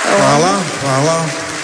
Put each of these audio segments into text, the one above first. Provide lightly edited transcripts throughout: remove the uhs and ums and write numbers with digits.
Hvala, hvala.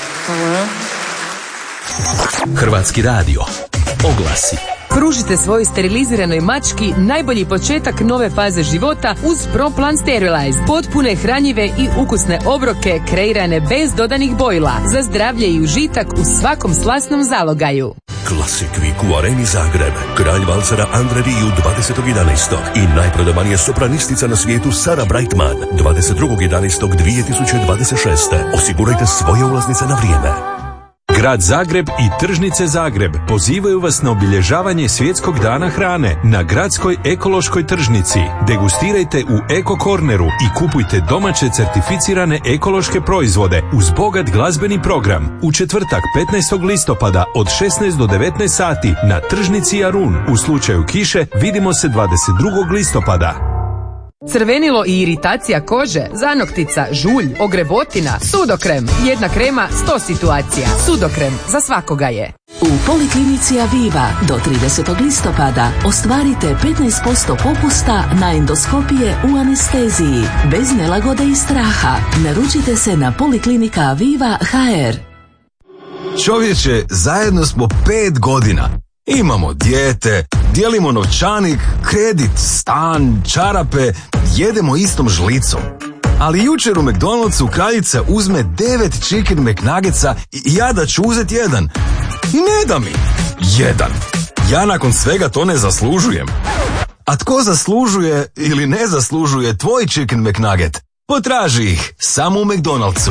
Hrvatski radio. Oglasi. Pružite svojoj steriliziranoj mački najbolji početak nove faze života uz ProPlan Sterilize. Potpune, hranjive i ukusne obroke kreirane bez dodanih bojila. Za zdravlje i užitak u svakom slasnom zalogaju. Classic Week u Areni Zagreb. Kralj valsera Andre Rieu 20.11. i najprodavanija sopranistica na svijetu Sara Brightman 22.11.2026. Osigurajte svoje ulaznice na vrijeme. Grad Zagreb i Tržnice Zagreb pozivaju vas na obilježavanje Svjetskog dana hrane na gradskoj ekološkoj tržnici. Degustirajte u Eko Corneru i kupujte domaće certificirane ekološke proizvode uz bogat glazbeni program. U četvrtak 15. listopada od 16 do 19 sati na tržnici Jarun. U slučaju kiše vidimo se 22. listopada. Crvenilo i iritacija kože, zanoktica, žulj, ogrebotina, Sudokrem. Jedna krema, 100 situacija. Sudokrem, za svakoga je. U Poliklinici Aviva do 30. listopada ostvarite 15% popusta na endoskopije u anesteziji, bez nelagode i straha. Naručite se na Poliklinika Aviva HR. Čovječe, zajedno smo 5 godina. Imamo dijete, dijelimo novčanik, kredit, stan, čarape, jedemo istom žlicom. Ali jučer u McDonald'su kraljica uzme 9 chicken McNuggetsa i ja da ću uzeti jedan. Ne da mi. Jedan. Ja nakon svega to ne zaslužujem. A tko zaslužuje ili ne zaslužuje tvoj chicken McNugget? Potraži ih samo u McDonald'su.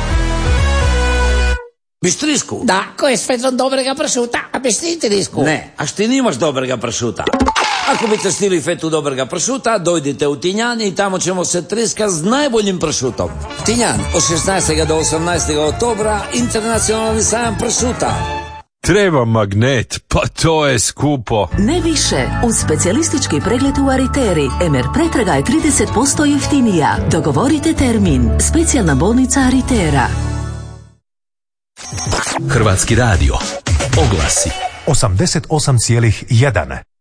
Biš trisku? Da, ko je svetron dobrega pršuta, a biš ti trisku? Ne, a šti nimaš dobrega pršuta. Ako biste stili fetu dobrega pršuta, dojdite u Tinjan i tamo ćemo se triska s najboljim pršutom. Tinjan, od 16. do 18. oktobra, internacionalni sajam pršuta. Treba magnet, pa to je skupo. Ne više, uz specijalistički pregled u Ariteri, MR pretraga je 30% jeftinija. Dogovorite termin, specijalna bolnica Aritera. Hrvatski radio. Oglasi. 88,1